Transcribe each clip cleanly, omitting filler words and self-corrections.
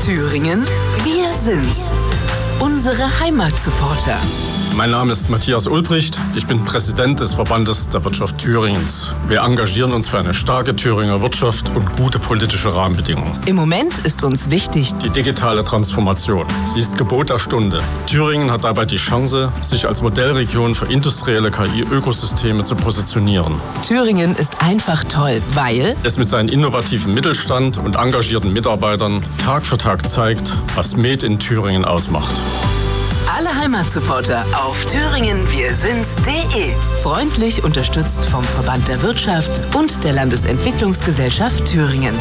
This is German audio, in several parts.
Thüringen, wir sind's. Unsere Heimatsupporter. Mein Name ist Matthias Ulbricht. Ich bin Präsident des Verbandes der Wirtschaft Thüringens. Wir engagieren uns für eine starke Thüringer Wirtschaft und gute politische Rahmenbedingungen. Im Moment ist uns wichtig Die digitale Transformation. Sie ist Gebot der Stunde. Thüringen hat dabei die Chance, sich als Modellregion für industrielle KI-Ökosysteme zu positionieren. Thüringen ist einfach toll, weil Es mit seinem innovativen Mittelstand und engagierten Mitarbeitern Tag für Tag zeigt, was Made in Thüringen ausmacht. alle Heimatsupporter auf thüringenwirsind's.de. Freundlich unterstützt vom Verband der Wirtschaft und der Landesentwicklungsgesellschaft Thüringens.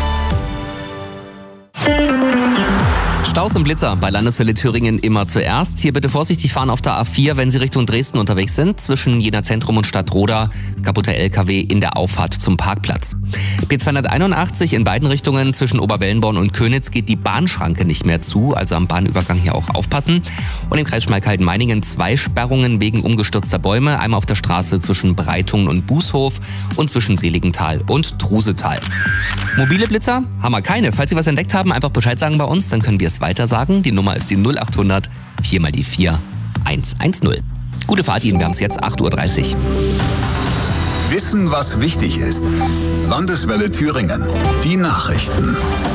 Staus und Blitzer bei Landeswelle Thüringen immer zuerst. Hier bitte vorsichtig fahren auf der A4, wenn Sie Richtung Dresden unterwegs sind. Zwischen Jena Zentrum und Stadtroda, kaputter LKW in der Auffahrt zum Parkplatz. B281 in beiden Richtungen zwischen Oberwellenborn und Könitz geht die Bahnschranke nicht mehr zu, also am Bahnübergang hier auch aufpassen. Und im Kreis Schmalkalden-Meiningen 2 Sperrungen wegen umgestürzter Bäume, einmal auf der Straße zwischen Breitungen und Bußhof und zwischen Seligenthal und Trusetal. Mobile Blitzer haben wir keine. Falls Sie was entdeckt haben, einfach Bescheid sagen bei uns, dann können wir es weiter sagen. Die Nummer ist die 0800 4 mal die 4 110. Gute Fahrt Ihnen, wir haben es jetzt 8:30 Uhr. Wissen, was wichtig ist. Landeswelle Thüringen. Die Nachrichten.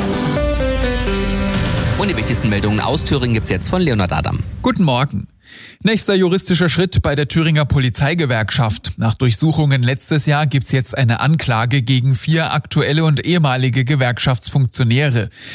Und die wichtigsten Meldungen aus Thüringen gibt's jetzt von Leonhard Adam. Guten Morgen. Nächster juristischer Schritt bei der Thüringer Polizeigewerkschaft. Nach Durchsuchungen letztes Jahr gibt's jetzt eine Anklage gegen 4 aktuelle und ehemalige Gewerkschaftsfunktionäre.